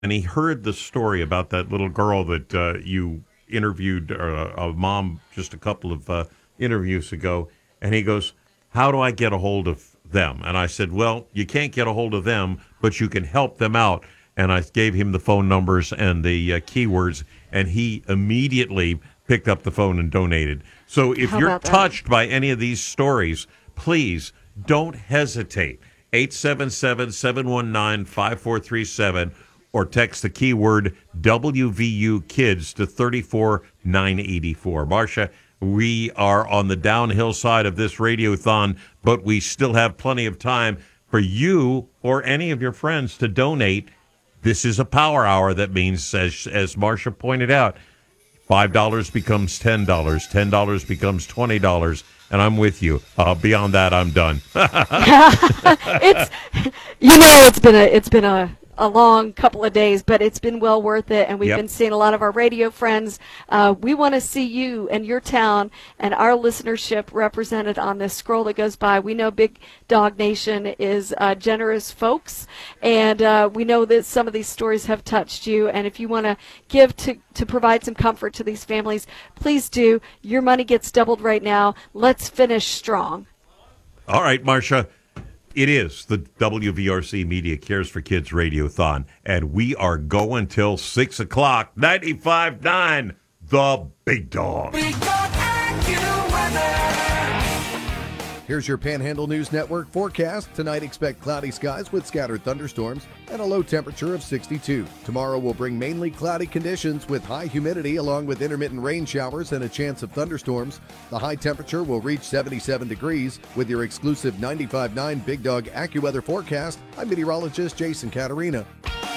and he heard the story about that little girl that you interviewed, a mom, just a couple of interviews ago, and he goes, "How do I get a hold of them?" And I said, "Well, you can't get a hold of them, but you can help them out." And I gave him the phone numbers and the keywords, and he immediately picked up the phone and donated. So if How you're about that? touched by any of these stories, please don't hesitate. 877-719-5437 or text the keyword WVU Kids to 34984. Marcia, we are on the downhill side of this radiothon, but we still have plenty of time for you or any of your friends to donate. This is a power hour. That means, as Marcia pointed out, $5 becomes $10, $10 becomes $20, and I'm with you. Beyond that, I'm done. It's it's been a long couple of days, but it's been well worth it, and we've Yep. been seeing a lot of our radio friends. We want to see you and your town and our listenership represented on this scroll that goes by. We know Big Dog Nation is generous folks, and we know that some of these stories have touched you, and if you want to give to provide some comfort to these families, please do. Your money gets doubled right now. Let's finish strong. All right, Marcia. It is the WVRC Media Cares for Kids Radiothon, and we are going till 6 o'clock. 95.9, the Big Dog. Here's your Panhandle News Network forecast. Tonight, expect cloudy skies with scattered thunderstorms and a low temperature of 62. Tomorrow will bring mainly cloudy conditions with high humidity along with intermittent rain showers and a chance of thunderstorms. The high temperature will reach 77 degrees. With your exclusive 95.9 Big Dog AccuWeather forecast, I'm meteorologist Jason Caterina.